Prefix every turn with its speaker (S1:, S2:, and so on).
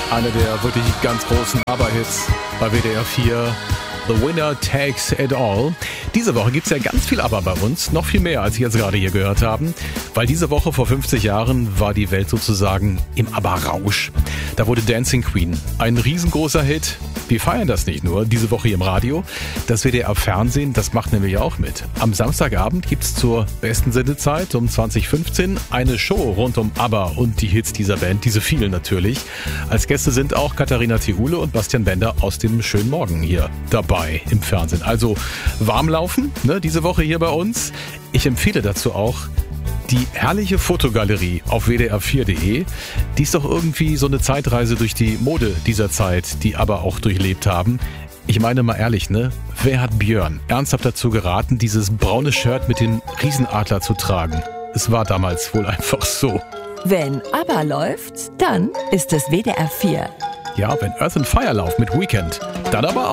S1: Einer der wirklich ganz großen ABBA-Hits bei WDR 4. The Winner Takes It All. Diese Woche gibt's ja ganz viel ABBA bei uns, noch viel mehr, als Sie jetzt gerade hier gehört haben, weil diese Woche vor 50 Jahren war die Welt sozusagen im ABBA-Rausch. Da wurde Dancing Queen ein riesengroßer Hit. Wir feiern das nicht nur diese Woche hier im Radio, das WDR-Fernsehen, das macht nämlich auch mit. Am Samstagabend gibt's zur besten Sendezeit um 20:15 eine Show rund um ABBA und die Hits dieser Band, diese vielen natürlich. Als Gäste sind auch Katharina Thiule und Bastian Bender aus dem Schönen Morgen hier dabei im Fernsehen. Also warm laufen, ne, diese Woche hier bei uns. Ich empfehle dazu auch die herrliche Fotogalerie auf wdr4.de. Die ist doch irgendwie so eine Zeitreise durch die Mode dieser Zeit, die aber auch durchlebt haben. Ich meine mal ehrlich, ne? Wer hat Björn ernsthaft dazu geraten, dieses braune Shirt mit dem Riesenadler zu tragen? Es war damals wohl einfach so.
S2: Wenn ABBA läuft, dann ist es WDR 4.
S1: Ja, wenn Earth and Fire läuft mit Weekend, dann aber